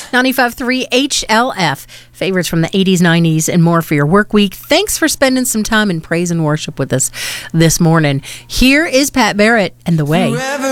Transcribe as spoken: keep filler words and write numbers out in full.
ninety-five point three H L F. Favorites from the eighties, nineties, and more for your work week. Thanks for spending some time in praise and worship with us this morning. Here is Pat Barrett and The Way.